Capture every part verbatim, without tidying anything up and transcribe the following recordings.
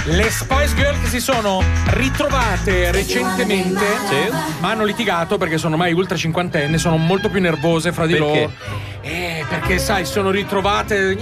Le Spice Girl che si sono ritrovate recentemente, sì, ma hanno litigato perché sono ormai ultra cinquantenne, sono molto più nervose fra di perché? loro. Eh, perché sai, sono ritrovate.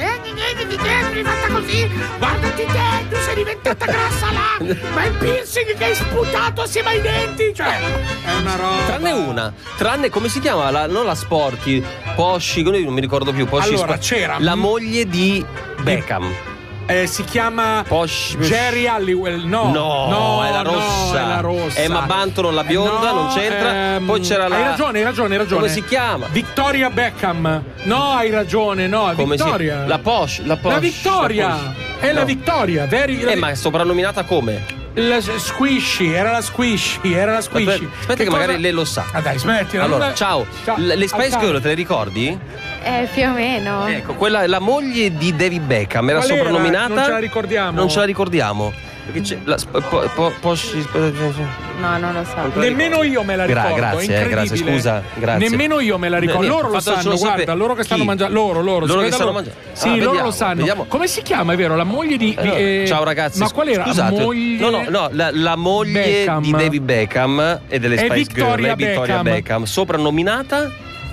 Sei fatta così, guardati te, tu sei diventata grassa là, ma il piercing che hai sputato assieme ai denti, cioè è una roba. Tranne una, tranne come si chiama? La, non la Sporty, Posci, non mi ricordo più. Posci, Allora, Sp- c'era la moglie di Beckham. Eh, si chiama Posh, Jerry Halliwell. No, no, no, è la no, rossa. è la rossa. Emma Banton, la bionda, no, non c'entra. Ehm, Poi c'era la. Hai ragione, hai ragione, hai ragione. Come si chiama? Victoria Beckham. No, hai ragione, no, Come Victoria. Si... La Posh, la Posh. La Victoria. La Posh. È la No. Victoria, veri. Eh, ma è soprannominata come? La Squishy, era la Squishy, era la Squishy. Aspetta, aspetta che, che cosa... magari lei lo sa. Ah dai, smettila. Allora, non... ciao. ciao. L- le Spice Ciao. Girl te le ricordi? Eh, più o meno. Ecco, quella la moglie di David Beckham era Qual era? soprannominata. Non ce la ricordiamo. Non ce la ricordiamo. Perché c'è la sp- po- po- Posh. No, non lo so. Nemmeno io me la ricordo. Gra- grazie, è eh, grazie, incredibile. scusa, grazie. Nemmeno io me la ricordo. Niente, Loro lo fatto sanno, solo guarda, sapere- loro che stanno Chi? mangiando. Loro, loro, Loro si che vede stanno loro. mangiando. Sì, Ah, loro vediamo, lo sanno. vediamo. Come si chiama, è vero? La moglie di. Eh, no. eh, Ciao ragazzi. Ma qual era? Scusate. Moglie... No, no, no, la, la moglie Beckham. di David Beckham e delle È Spice Victoria Girl, è Victoria Beckham. Beckham, soprannominata?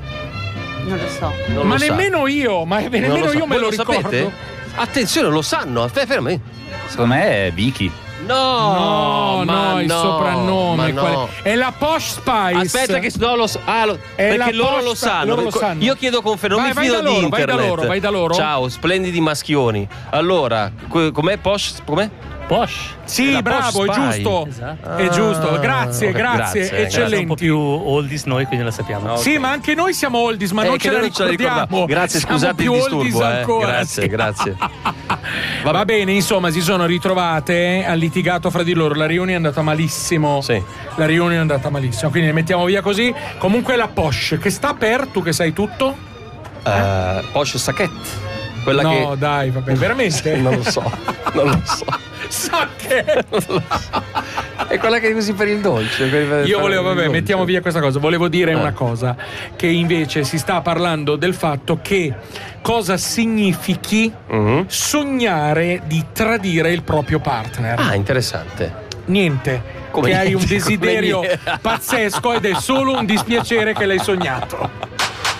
Non lo so. Non ma lo sa. nemmeno io, ma Non nemmeno lo sa. io me Voi lo lo ricordo. sapete? Attenzione, lo sanno. Aspetta, fermi. Secondo me è Vicky. No, No, ma no, il no, soprannome. ma qual no. è? È la Posh Spice. Aspetta che no, lo so. Ah, lo- È la perché loro lo posta- sanno. loro lo sanno. Io chiedo conferma, non Vai, mi vai fido da di loro, vai da internet. loro, vai da loro. Ciao, splendidi maschioni. Allora, que- com'è Posh? Com'è? Posh. Sì, La bravo, Posh è Spy. giusto. Esatto. È giusto. Grazie, ok, grazie, grazie, Siamo un po' eccellenti. più oldies noi, quindi la sappiamo. No. Sì, Ok. ma anche noi siamo oldies, ma Eh, non che ce la noi non ce la ricordiamo. ricordiamo. Grazie, Siamo scusate il più oldies disturbo, eh. ancora, Grazie, sì. grazie. Va, Va bene, insomma, si sono ritrovate, hanno litigato fra di loro. La riunione è andata malissimo. Sì. La riunione è andata malissimo, quindi ne mettiamo via così. Comunque la Posh, che sta per, tu che sai tutto? Eh, Posh Saquet. Quella no, che dai, vabbè, veramente? non lo so. Non lo so. Sa che È quella che usi per il dolce. per- per io fare volevo, il vabbè, dolce. mettiamo via questa cosa. Volevo dire Eh. una cosa, che invece si sta parlando del fatto che cosa significhi Mhm. sognare di tradire il proprio partner. Ah, interessante. Niente. Come che hai un niente, come desiderio niente. pazzesco ed è solo un dispiacere che l'hai sognato.